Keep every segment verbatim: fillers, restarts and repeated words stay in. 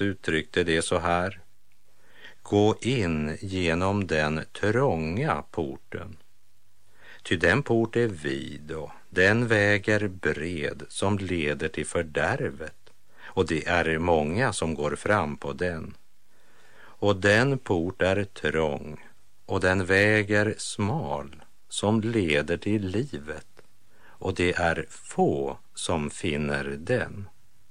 Johannes uttryckte det så här: gå in genom den trånga porten. Ty den port är vid och den väg är bred som leder till fördärvet, och det är många som går fram på den. Och den port är trång och den väg är smal som leder till livet, och det är få som finner den.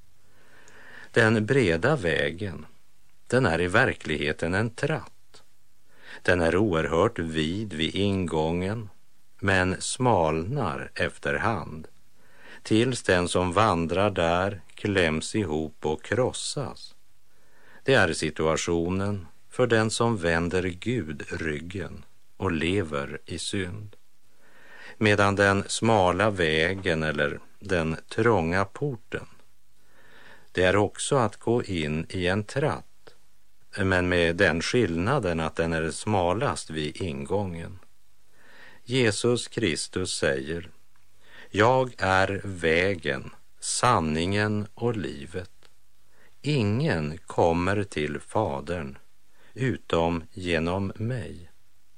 Den breda vägen, den är i verkligheten en tratt. Den är oerhört vid vid ingången, men smalnar efterhand, tills den som vandrar där kläms ihop och krossas. Det är situationen för den som vänder Gud ryggen och lever i synd. Medan den smala vägen eller den trånga porten, det är också att gå in i en tratt, men med den skillnaden att den är smalast vid ingången. Jesus Kristus säger: jag är vägen, sanningen och livet. Ingen kommer till Fadern utom genom mig.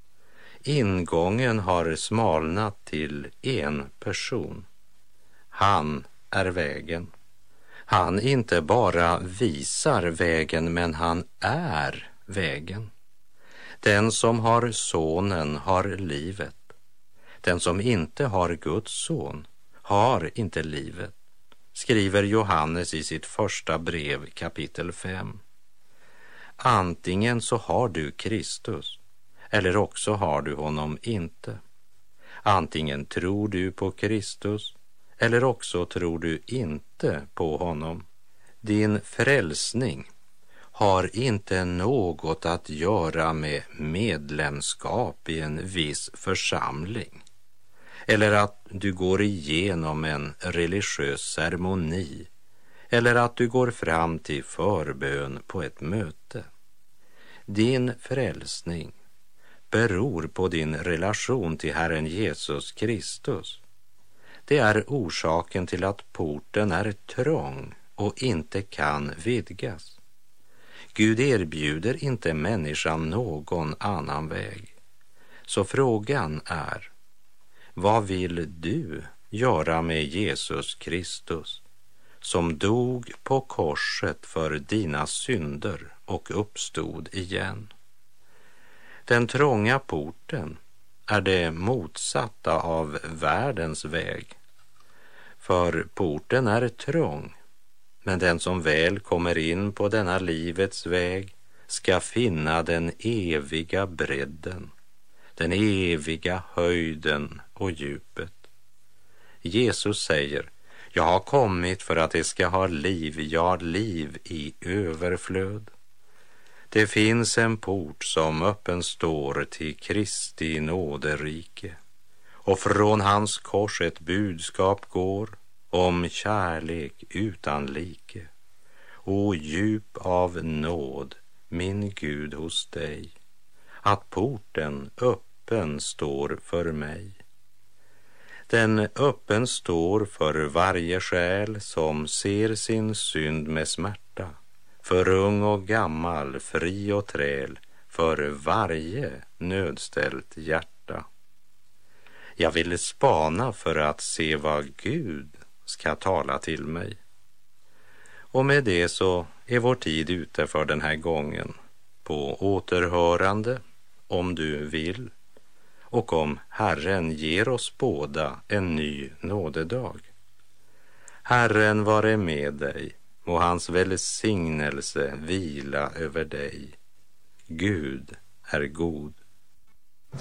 Ingången har smalnat till en person. Han är vägen. Han inte bara visar vägen, men han är vägen. Den som har sonen har livet. Den som inte har Guds son har inte livet, skriver Johannes i sitt första brev kapitel fem. Antingen så har du Kristus, eller också har du honom inte. Antingen tror du på Kristus, eller också tror du inte på honom. Din frälsning har inte något att göra med medlemskap i en viss församling, eller att du går igenom en religiös ceremoni, eller att du går fram till förbön på ett möte. Din frälsning beror på din relation till Herren Jesus Kristus. Det är orsaken till att porten är trång och inte kan vidgas. Gud erbjuder inte människan någon annan väg. Så frågan är: vad vill du göra med Jesus Kristus, som dog på korset för dina synder och uppstod igen? Den trånga porten är det motsatta av världens väg. För porten är trång, men den som väl kommer in på denna livets väg ska finna den eviga bredden, den eviga höjden och djupet. Jesus säger: jag har kommit för att det ska ha liv, ja, liv i överflöd. Det finns en port som öppen står till Kristi nåderike, och från hans kors ett budskap går om kärlek utan like. O djup av nåd, min Gud, hos dig, att porten öppen står för mig. Den öppen står för varje själ som ser sin synd med smärta, för ung och gammal, fri och träl, för varje nödställt hjärta. Jag vill spana för att se vad Gud ska tala till mig. Och med det så är vår tid ute för den här gången. På återhörande, om du vill, och om Herren ger oss båda en ny nådedag. Herren vare med dig, må hans välsignelse vila över dig. Gud är god.